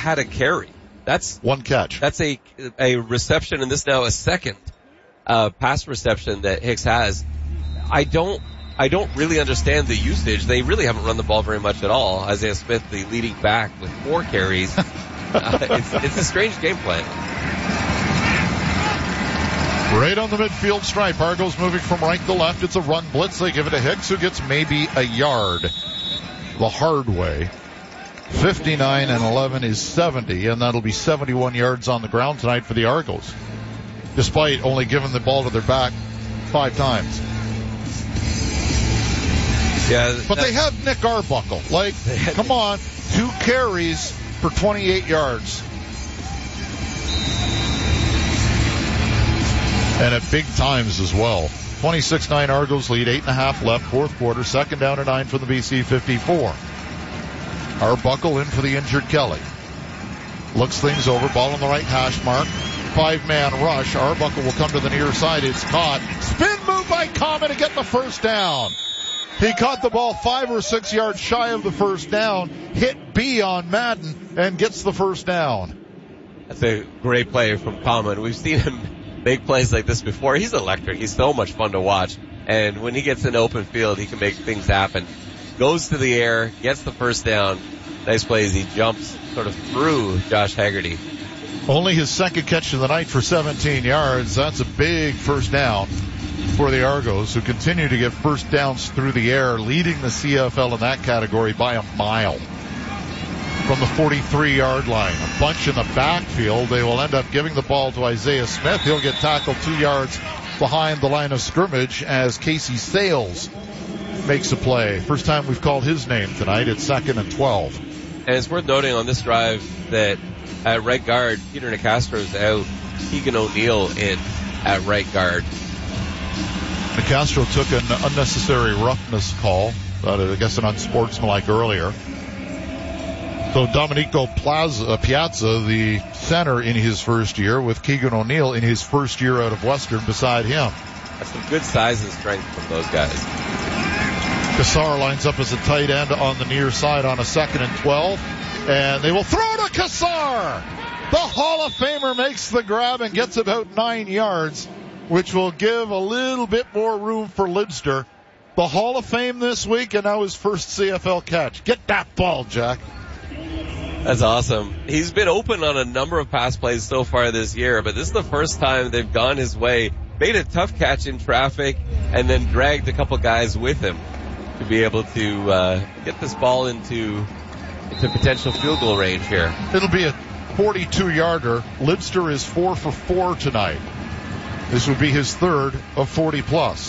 had a carry. That's one catch. That's a reception, and this now a second pass reception that Hicks has. I don't really understand the usage. They really haven't run the ball very much at all. Isaiah Smith, the leading back, with 4 carries. It's a strange game plan. Right on the midfield stripe. Argos moving from right to left. It's a run blitz. They give it to Hicks, who gets maybe a yard the hard way. 59 and 11 is 70, and that'll be 71 yards on the ground tonight for the Argos, despite only giving the ball to their back 5 times. Yeah, but they have Nick Arbuckle. Come on, 2 carries for 28 yards. And at big times as well. 26-9 Argos lead, 8.5 left, fourth quarter, second down and 9 from the BC 54. Arbuckle in for the injured Kelly. Looks things over, ball on the right hash mark. 5-man rush. Arbuckle will come to the near side. It's caught. Spin move by Common to get the first down. He caught the ball 5 or 6 yards shy of the first down, hit B on Madden, and gets the first down. That's a great play from Common. We've seen him make plays like this before. He's electric. He's so much fun to watch. And when he gets in open field, he can make things happen. Goes to the air, gets the first down. Nice plays. He jumps sort of through Josh Haggerty. Only his second catch of the night for 17 yards. That's a big first down for the Argos, who continue to get first downs through the air, leading the CFL in that category by a mile. From the 43-yard line. A bunch in the backfield. They will end up giving the ball to Isaiah Smith. He'll get tackled 2 yards behind the line of scrimmage as Casey Sales makes a play. First time we've called his name tonight. It's 2nd and 12. And it's worth noting on this drive that at right guard, Peter Nicastro's out. Keegan O'Neill in at right guard. Nicastro took an unnecessary roughness call. I guess an unsportsmanlike earlier. So Domenico Piazza, the center in his first year, with Keegan O'Neill in his first year out of Western beside him. That's some good size and strength from those guys. Kassar lines up as a tight end on the near side on a 2nd and 12. And they will throw to Kassar! The Hall of Famer makes the grab and gets about 9 yards, which will give a little bit more room for Libster. The Hall of Fame this week, and now his first CFL catch. Get that ball, Jack. That's awesome. He's been open on a number of pass plays so far this year, but this is the first time they've gone his way, made a tough catch in traffic, and then dragged a couple guys with him to be able to get this ball into potential field goal range here. It'll be a 42-yarder. Libster is 4 for 4 tonight. This would be his third of 40-plus.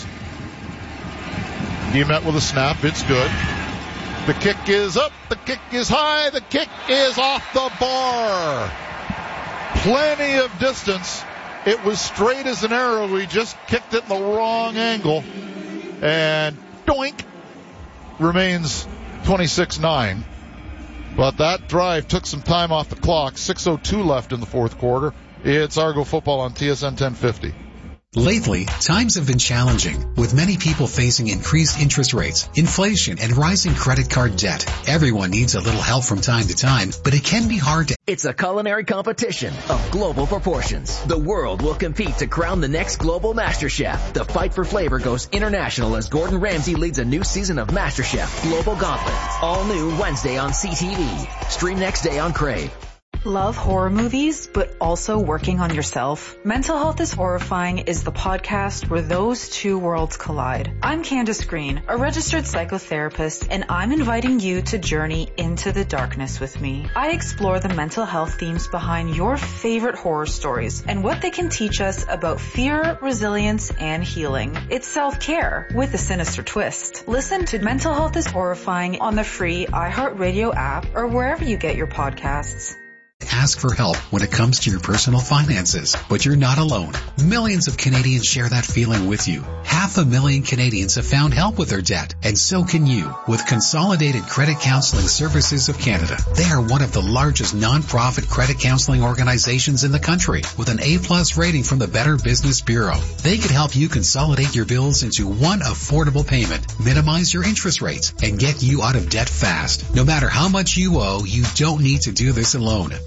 He met with a snap. It's good. The kick is up. The kick is high. The kick is off the bar. Plenty of distance. It was straight as an arrow. We just kicked it in the wrong angle. And doink. Remains 26-9. But that drive took some time off the clock. 6:02 left in the fourth quarter. It's Argo football on TSN 1050. Lately, times have been challenging, with many people facing increased interest rates, inflation, and rising credit card debt. Everyone needs a little help from time to time, but it can be hard to... It's a culinary competition of global proportions. The world will compete to crown the next global Master Chef. The fight for flavor goes international as Gordon Ramsay leads a new season of Master Chef Global Gauntlet. All new Wednesday on CTV. Stream next day on Crave. Love horror movies, but also working on yourself? Mental Health is Horrifying is the podcast where those two worlds collide. I'm Candace Green, a registered psychotherapist, and I'm inviting you to journey into the darkness with me. I explore the mental health themes behind your favorite horror stories and what they can teach us about fear, resilience, and healing. It's self-care with a sinister twist. Listen to Mental Health is Horrifying on the free iHeartRadio app or wherever you get your podcasts. Ask for help when it comes to your personal finances, but you're not alone. Millions of Canadians share that feeling with you. 500,000 Canadians have found help with their debt, and so can you with Consolidated Credit Counseling Services of Canada. They are one of the largest non-profit credit counseling organizations in the country with an A+ rating from the Better Business Bureau. They could help you consolidate your bills into one affordable payment, minimize your interest rates, and get you out of debt fast. No matter how much you owe, you don't need to do this alone.